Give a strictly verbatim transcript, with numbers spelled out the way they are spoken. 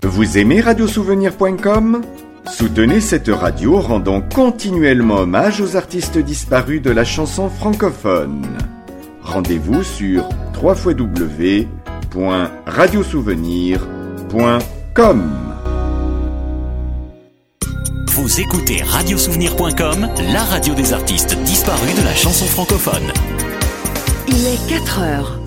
Vous aimez radiosouvenir point com ? Soutenez cette radio en rendant continuellement hommage aux artistes disparus de la chanson francophone. Rendez-vous sur w w w point radiosouvenir point com. Vous écoutez radiosouvenir point com, la radio des artistes disparus de la chanson francophone. Il est quatre heures.